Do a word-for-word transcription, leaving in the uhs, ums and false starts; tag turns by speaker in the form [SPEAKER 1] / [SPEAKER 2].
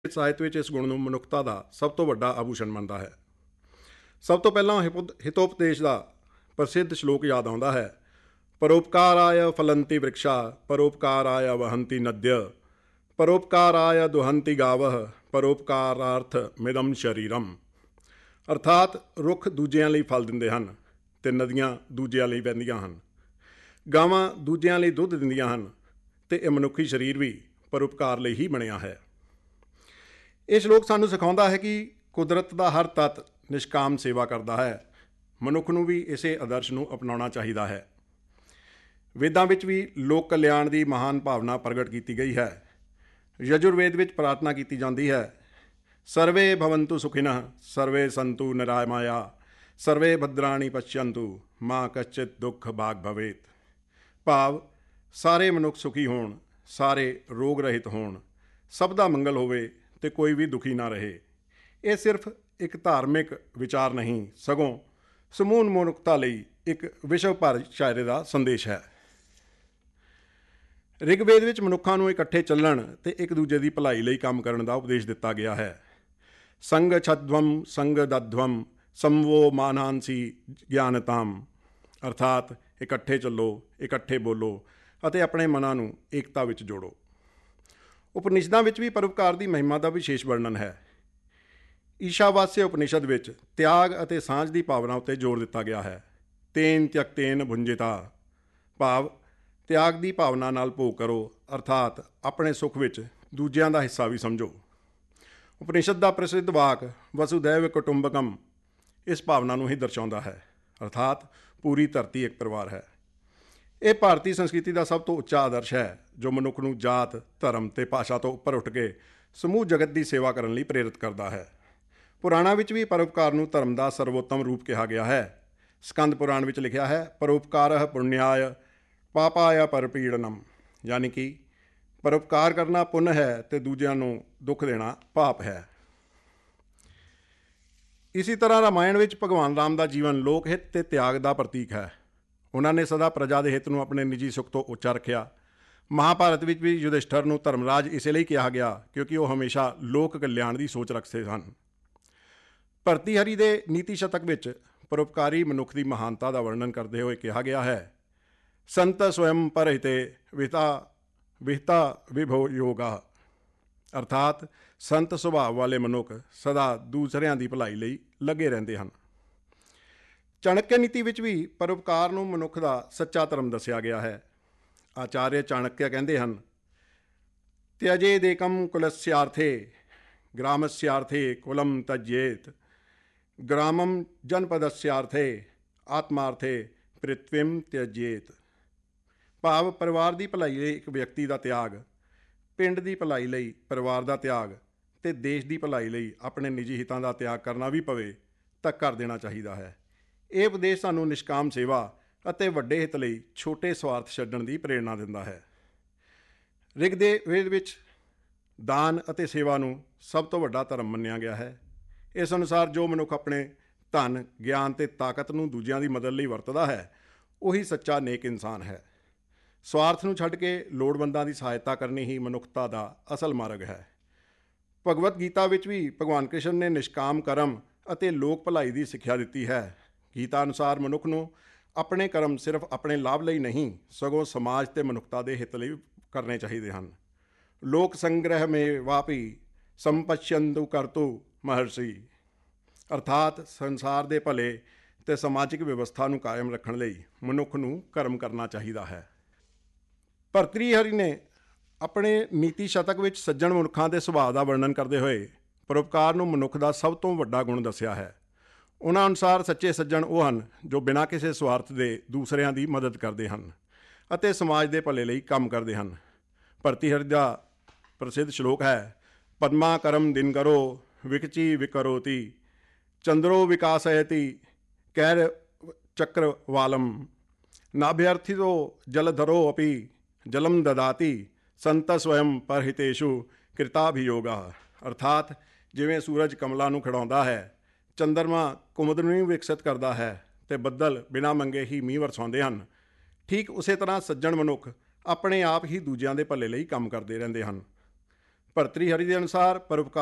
[SPEAKER 1] ਸਾਹਿਤ ਵਿੱਚ ਇਸ ਗੁਣ ਨੂੰ ਮਨੁੱਖਤਾ ਦਾ ਸਭ ਤੋਂ ਵੱਡਾ ਆਭੂਸ਼ਣ ਮੰਨਦਾ ਹੈ। ਸਭ ਤੋਂ ਪਹਿਲਾਂ ਹਿਪੋ- ਹਿਤੋਪਦੇਸ਼ ਦਾ ਪ੍ਰਸਿੱਧ ਸ਼ਲੋਕ ਯਾਦ ਆਉਂਦਾ ਹੈ। ਪਰਉਪਕਾਰਾయ ਫਲੰਤੀ ਵ੍ਰਿਕਸ਼ਾ ਪਰਉਪਕਾਰਾయ ਵਹੰਤੀ ਨਦਯ ਪਰਉਪਕਾਰਾయ ਦੁਹੰਤੀ ਗਾਵਹ ਪਰਉਪਕਾਰਾਰਥ ਮਿਦਮ ਸ਼ਰੀਰਮ। ਅਰਥਾਤ ਰੁੱਖ ਦੂਜਿਆਂ ਲਈ ਫਲ ਦਿੰਦੇ ਹਨ ਅਤੇ ਨਦੀਆਂ ਦੂਜਿਆਂ ਲਈ ਵਹਿੰਦੀਆਂ ਹਨ। ਗਾਵਾਂ ਦੂਜਿਆਂ ਲਈ ਦੁੱਧ ਦਿੰਦੀਆਂ ਹਨ ਅਤੇ ਇਹ ਮਨੁੱਖੀ ਸਰੀਰ ਵੀ ਪਰਉਪਕਾਰ ਲਈ ਹੀ ਬਣਿਆ ਹੈ। ਇਹ ਸ਼ਲੋਕ ਸਾਨੂੰ ਸਿਖਾਉਂਦਾ ਹੈ ਕਿ ਕੁਦਰਤ ਦਾ ਹਰ ਤੱਤ ਨਿਸ਼ਕਾਮ ਸੇਵਾ ਕਰਦਾ ਹੈ। ਮਨੁੱਖ ਨੂੰ ਵੀ ਇਸੇ ਆਦਰਸ਼ ਨੂੰ ਅਪਣਾਉਣਾ ਚਾਹੀਦਾ ਹੈ। ਵੇਦਾਂ ਵਿੱਚ ਵੀ ਲੋਕ ਕਲਿਆਣ ਦੀ ਮਹਾਨ ਭਾਵਨਾ ਪ੍ਰਗਟ ਕੀਤੀ ਗਈ ਹੈ। ਯਜੁਰਵੇਦ ਵਿੱਚ ਪ੍ਰਾਰਥਨਾ ਕੀਤੀ ਜਾਂਦੀ ਹੈ, ਸਰਵੇ ਭਵੰਤੂ ਸੁਖਿਨః ਸਰਵੇ ਸੰਤੂ ਨਿਰਾਮਇਆ ਸਰਵੇ ਭਦਰਾਣੀ ਪਸ਼ਯੰਤੂ ਮਾ ਕਸ਼ਚਿਤ ਦੁੱਖ ਭਾਗ ਭਵੇਤ। ਭਾਵ ਸਾਰੇ ਮਨੁੱਖ ਸੁਖੀ ਹੋਣ, ਸਾਰੇ ਰੋਗ ਰਹਿਤ ਹੋਣ, ਸਭ ਦਾ ਮੰਗਲ ਹੋਵੇ ਅਤੇ ਕੋਈ ਵੀ ਦੁਖੀ ਨਾ ਰਹੇ। ਇਹ ਸਿਰਫ ਇੱਕ ਧਾਰਮਿਕ ਵਿਚਾਰ ਨਹੀਂ, ਸਗੋਂ ਸਮੂਹ ਮਨੁੱਖਤਾ ਲਈ ਇੱਕ ਵਿਸ਼ਵ ਭਰ ਸ਼ਾਇਰੀ ਦਾ ਸੰਦੇਸ਼ ਹੈ। ਰਿਗਵੇਦ ਵਿੱਚ ਮਨੁੱਖਾਂ ਨੂੰ ਇਕੱਠੇ ਚੱਲਣ ਅਤੇ ਇੱਕ ਦੂਜੇ ਦੀ ਭਲਾਈ ਲਈ ਕੰਮ ਕਰਨ ਦਾ ਉਪਦੇਸ਼ ਦਿੱਤਾ ਗਿਆ ਹੈ। ਸੰਗ ਛਦਵਮ ਸੰਗ ਦਧਵਮ ਸੰਵੋ ਮਾਨਾਂਸੀ ਗਿਆਨਤਾਮ। ਅਰਥਾਤ ਇਕੱਠੇ ਚੱਲੋ, ਇਕੱਠੇ ਬੋਲੋ ਅਤੇ ਆਪਣੇ ਮਨਾਂ ਨੂੰ ਏਕਤਾ ਵਿੱਚ ਜੋੜੋ। ਉਪਨਿਸ਼ਦਾਂ ਵਿੱਚ ਵੀ ਪਰਉਪਕਾਰ ਦੀ ਮਹਿਮਾ ਦਾ ਵਿਸ਼ੇਸ਼ ਵਰਣਨ ਹੈ। ਈਸ਼ਾਵਾਸਿਆ ਉਪਨਿਸ਼ਦ ਵਿੱਚ ਤਿਆਗ ਅਤੇ ਸਾਂਝ ਦੀ ਭਾਵਨਾ ਉੱਤੇ ਜ਼ੋਰ ਦਿੱਤਾ ਗਿਆ ਹੈ। ਤੇਨ ਤਿਅਕਤੇਨ ਭੁੰਜਿਤਾ, ਭਾਵ ਤਿਆਗ ਦੀ ਭਾਵਨਾ ਨਾਲ ਭੋਗ ਕਰੋ, ਅਰਥਾਤ ਆਪਣੇ ਸੁੱਖ ਵਿੱਚ ਦੂਜਿਆਂ ਦਾ ਹਿੱਸਾ ਵੀ ਸਮਝੋ। ਉਪਨਿਸ਼ਦ ਦਾ ਪ੍ਰਸਿੱਧ ਵਾਕ ਵਸੁਧੈਵ ਕੁਟੁੰਬਕਮ ਇਸ ਭਾਵਨਾ ਨੂੰ ਹੀ ਦਰਸਾਉਂਦਾ ਹੈ, ਅਰਥਾਤ ਪੂਰੀ ਧਰਤੀ ਇੱਕ ਪਰਿਵਾਰ ਹੈ। ਇਹ ਭਾਰਤੀ ਸੰਸਕ੍ਰਿਤੀ ਦਾ ਸਭ ਤੋਂ ਉੱਚਾ ਆਦਰਸ਼ ਹੈ ਜੋ ਮਨੁੱਖ ਨੂੰ ਜਾਤ, ਧਰਮ ਅਤੇ ਭਾਸ਼ਾ ਤੋਂ ਉੱਪਰ ਉੱਠ ਕੇ ਸਮੂਹ ਜਗਤ ਦੀ ਸੇਵਾ ਕਰਨ ਲਈ ਪ੍ਰੇਰਿਤ ਕਰਦਾ ਹੈ। ਪੁਰਾਣਾਂ ਵਿੱਚ ਵੀ ਪਰਉਪਕਾਰ ਨੂੰ ਧਰਮ ਦਾ ਸਰਵੋਤਮ ਰੂਪ ਕਿਹਾ ਗਿਆ ਹੈ। ਸਕੰਦ ਪੁਰਾਣ ਵਿੱਚ ਲਿਖਿਆ ਹੈ, ਪਰਉਪਕਾਰਹ ਪੁਣਿਆਯ ਪਾਪਾਯ ਪਰਪੀੜਨਮ, ਯਾਨੀ ਕਿ ਪਰਉਪਕਾਰ ਕਰਨਾ ਪੁੰਨ ਹੈ ਅਤੇ ਦੂਜਿਆਂ ਨੂੰ ਦੁੱਖ ਦੇਣਾ ਪਾਪ ਹੈ। ਇਸੇ ਤਰ੍ਹਾਂ ਰਾਮਾਇਣ ਵਿੱਚ ਭਗਵਾਨ ਰਾਮ ਦਾ ਜੀਵਨ ਲੋਕ ਹਿੱਤ ਅਤੇ ਤਿਆਗ ਦਾ ਪ੍ਰਤੀਕ ਹੈ। ਉਹਨਾਂ ਨੇ ਸਦਾ ਪ੍ਰਜਾ ਦੇ ਹਿੱਤ ਨੂੰ ਆਪਣੇ ਨਿੱਜੀ ਸੁੱਖ ਤੋਂ ਉੱਚਾ ਰੱਖਿਆ। ਮਹਾਭਾਰਤ ਵਿੱਚ ਵੀ ਯੁਧਿਸ਼ਠਰ ਨੂੰ ਧਰਮਰਾਜ ਇਸੇ ਲਈ ਕਿਹਾ ਗਿਆ ਕਿਉਂਕਿ ਉਹ ਹਮੇਸ਼ਾ ਲੋਕ ਕਲਿਆਣ ਦੀ ਸੋਚ ਰੱਖਦੇ ਸਨ। ਭਰਤੀਹਰੀ ਦੇ ਨੀਤੀ ਸ਼ਤਕ ਵਿੱਚ ਪਰਉਪਕਾਰੀ ਮਨੁੱਖ ਦੀ ਮਹਾਨਤਾ ਦਾ ਵਰਣਨ ਕਰਦੇ ਹੋਏ ਕਿਹਾ ਗਿਆ ਹੈ, ਸੰਤ ਸਵਯੰ ਪਰਹਿਤੇ ਵਿਹਤਾ ਵਿਹਤਾ ਵਿਭੋ ਯੋਗਾ। ਅਰਥਾਤ ਸੰਤ ਸੁਭਾਅ ਵਾਲੇ ਮਨੁੱਖ ਸਦਾ ਦੂਸਰਿਆਂ ਦੀ ਭਲਾਈ ਲਈ ਲੱਗੇ ਰਹਿੰਦੇ ਹਨ। ਚਾਣਕਿਆ ਨੀਤੀ ਵਿੱਚ ਵੀ ਪਰਉਪਕਾਰ ਨੂੰ ਮਨੁੱਖ ਦਾ ਸੱਚਾ ਧਰਮ ਦੱਸਿਆ ਗਿਆ ਹੈ। ਆਚਾਰਿਆ ਚਾਣਕਿਆ ਕਹਿੰਦੇ ਹਨ, ਤਿਅਜੇ ਦੇਕਮ ਕੁਲਸਿਆਰਥੇ ਗ੍ਰਾਮਸਿਆਰਥੇ ਕੁਲਮ ਤਜੇਤ ਗ੍ਰਾਮਮ ਜਨਪਦਸਿਆਰਥੇ ਆਤਮਾਰਥੇ ਪ੍ਰਿਥਵੀਮ ਤਿਅਜੇਤ। ਭਾਵ ਪਰਿਵਾਰ ਦੀ ਭਲਾਈ ਲਈ ਇੱਕ ਵਿਅਕਤੀ ਦਾ ਤਿਆਗ, ਪਿੰਡ ਦੀ ਭਲਾਈ ਲਈ ਪਰਿਵਾਰ ਦਾ ਤਿਆਗ ਅਤੇ ਦੇਸ਼ ਦੀ ਭਲਾਈ ਲਈ ਆਪਣੇ ਨਿੱਜੀ ਹਿੱਤਾਂ ਦਾ ਤਿਆਗ ਕਰਨਾ ਵੀ ਪਵੇ ਤਾਂ ਕਰ ਦੇਣਾ ਚਾਹੀਦਾ ਹੈ। ਇਹ ਉਪਦੇਸ਼ ਸਾਨੂੰ ਨਿਸ਼ਕਾਮ ਸੇਵਾ ਅਤੇ ਵੱਡੇ ਹਿੱਤ ਲਈ ਛੋਟੇ ਸਵਾਰਥ ਛੱਡਣ ਦੀ ਪ੍ਰੇਰਨਾ ਦਿੰਦਾ ਹੈ। ਰਿਗਵੇਦ ਵਿੱਚ ਦਾਨ ਅਤੇ ਸੇਵਾ ਨੂੰ ਸਭ ਤੋਂ ਵੱਡਾ ਧਰਮ ਮੰਨਿਆ ਗਿਆ ਹੈ। ਇਸ ਅਨੁਸਾਰ ਜੋ ਮਨੁੱਖ ਆਪਣੇ ਧਨ, ਗਿਆਨ ਅਤੇ ਤਾਕਤ ਨੂੰ ਦੂਜਿਆਂ ਦੀ ਮਦਦ ਲਈ ਵਰਤਦਾ ਹੈ, ਉਹੀ ਸੱਚਾ ਨੇਕ ਇਨਸਾਨ ਹੈ। ਸਵਾਰਥ ਨੂੰ ਛੱਡ ਕੇ ਲੋੜਵੰਦਾਂ ਦੀ ਸਹਾਇਤਾ ਕਰਨੀ ਹੀ ਮਨੁੱਖਤਾ ਦਾ ਅਸਲ ਮਾਰਗ ਹੈ। ਭਗਵਦ ਗੀਤਾ ਵਿੱਚ ਵੀ ਭਗਵਾਨ ਕ੍ਰਿਸ਼ਨ ਨੇ ਨਿਸ਼ਕਾਮ ਕਰਮ ਅਤੇ ਲੋਕ ਭਲਾਈ ਦੀ ਸਿੱਖਿਆ ਦਿੱਤੀ ਹੈ। ਗੀਤਾ ਅਨੁਸਾਰ ਮਨੁੱਖ ਨੂੰ ਆਪਣੇ ਕਰਮ ਸਿਰਫ ਆਪਣੇ ਲਾਭ ਲਈ ਨਹੀਂ, ਸਗੋਂ ਸਮਾਜ ਅਤੇ ਮਨੁੱਖਤਾ ਦੇ ਹਿੱਤ ਲਈ ਕਰਨੇ ਚਾਹੀਦੇ ਹਨ। ਲੋਕ ਸੰਗ੍ਰਹਿ ਮੇ ਵਾਪੀ ਸੰਪਸ਼ਯੰਤੂ ਕਰਤੂ ਮਹਰਸ਼ੀ। ਅਰਥਾਤ ਸੰਸਾਰ ਦੇ ਭਲੇ ਅਤੇ ਸਮਾਜਿਕ ਵਿਵਸਥਾ ਨੂੰ ਕਾਇਮ ਰੱਖਣ ਲਈ ਮਨੁੱਖ ਨੂੰ ਕਰਮ ਕਰਨਾ ਚਾਹੀਦਾ ਹੈ। ਭਰਤਰੀਹਰੀ ਨੇ ਆਪਣੇ ਨੀਤੀ ਸ਼ਤਕ ਵਿੱਚ ਸੱਜਣ ਮਨੁੱਖਾਂ ਦੇ ਸੁਭਾਅ ਦਾ ਵਰਣਨ ਕਰਦੇ ਹੋਏ ਪਰਉਪਕਾਰ ਨੂੰ ਮਨੁੱਖ ਦਾ ਸਭ ਤੋਂ ਵੱਡਾ ਗੁਣ ਦੱਸਿਆ ਹੈ। ਉਹਨਾਂ ਅਨੁਸਾਰ ਸੱਚੇ ਸੱਜਣ ਉਹ ਹਨ ਜੋ ਬਿਨਾਂ ਕਿਸੇ ਸਵਾਰਥ ਦੇ ਦੂਸਰਿਆਂ ਦੀ ਮਦਦ ਕਰਦੇ ਹਨ ਅਤੇ ਸਮਾਜ ਦੇ ਭਲੇ ਲਈ ਕੰਮ ਕਰਦੇ ਹਨ। ਭਰਤਰੀਹਰੀ ਦਾ ਪ੍ਰਸਿੱਧ ਸ਼ਲੋਕ ਹੈ, ਪਦਮਾ ਕਰਮ ਦਿਨ ਕਰੋ ਵਿਕਚੀ ਵਿਕਰੋਤੀ ਚੰਦਰੋ ਵਿਕਾਸਯਤੀ ਕੈਰ ਚੱਕਰ ਵਾਲਮ ਨਾਭਿਅਰਥਿਤੋ ਜਲਧਰੋ ਅਪੀ ਜਲਮ ਦਦਾਤੀ ਸੰਤ ਸਵਯੰ ਪਰਹਿਤੇਸ਼ੂ ਕਿਰਤਾਭਿਯੋਗਾ। ਅਰਥਾਤ ਜਿਵੇਂ ਸੂਰਜ ਕਮਲਾਂ ਨੂੰ ਖਿਡਾਉਂਦਾ ਹੈ, ਚੰਦਰਮਾ ਕੁਮੁਦ ਨੂੰ ਵਿਕਸਿਤ ਕਰਦਾ ਹੈ ਅਤੇ ਬੱਦਲ ਬਿਨਾਂ ਮੰਗੇ ਹੀ ਮੀਂਹ ਵਰਸਾਉਂਦੇ ਹਨ, ਠੀਕ ਉਸੇ ਤਰ੍ਹਾਂ ਸੱਜਣ ਮਨੁੱਖ ਆਪਣੇ ਆਪ ਹੀ ਦੂਜਿਆਂ ਦੇ ਭਲੇ ਲਈ ਕੰਮ ਕਰਦੇ ਰਹਿੰਦੇ ਹਨ। ਭਰਤਰੀ ਹਰੀ ਦੇ ਅਨੁਸਾਰ ਪਰਉਪਕਾਰ